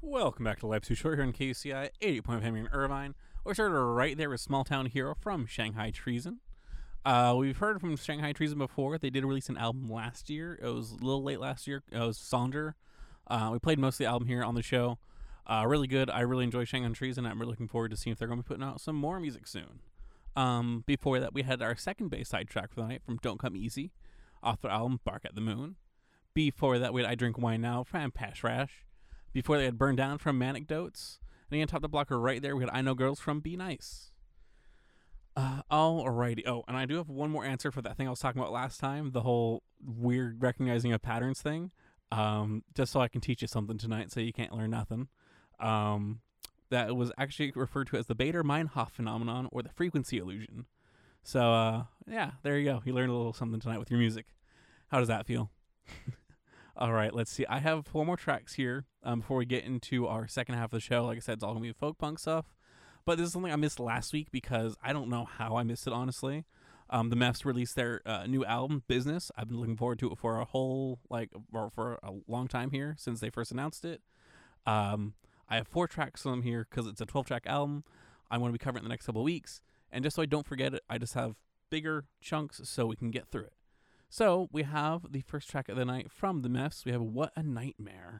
Welcome back to Life Too Short here on KUCI 80.5 in Irvine. We started right there with Small Town Hero from Shanghai Treason. We've heard from Shanghai Treason before. They did release an album last year. It was a little late last year. It was Sonder. We played most of the album here on the show. Really good. I really enjoy Shanghai Treason. I'm really looking forward to seeing if they're going to be putting out some more music soon. Before that, we had our second Bayside track for the night from Don't Come Easy off their album Bark at the Moon. Before that, we had I Drink Wine Now from Pash Rash. Before they had Burned Down from Manecdotes. And again, top the blocker right there, we had I Know Girls from Be Nice. Alrighty. Oh, and I do have one more answer for that thing I was talking about last time, the whole weird recognizing of patterns thing. Just so I can teach you something tonight so you can't learn nothing. That was actually referred to as the Bader-Meinhof phenomenon or the frequency illusion. So, yeah, there you go. You learned a little something tonight with your music. How does that feel? All right, let's see. I have 4 more tracks here before we get into our second half of the show. Like I said, it's all going to be folk punk stuff. But this is something I missed last week because I don't know how I missed it, honestly. The Meffs released their new album, Business. I've been looking forward to it for for a long time here since they first announced it. I have 4 tracks on them here because it's a 12-track album. I'm going to be covering it in the next couple of weeks. And just so I don't forget it, I just have bigger chunks so we can get through it. So we have the first track of the night from the Meffs. We have What a Nightmare.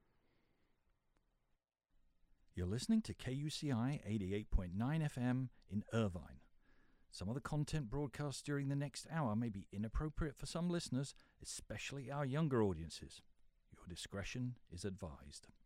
You're listening to KUCI 88.9 FM in Irvine. Some of the content broadcast during the next hour may be inappropriate for some listeners, especially our younger audiences. Your discretion is advised.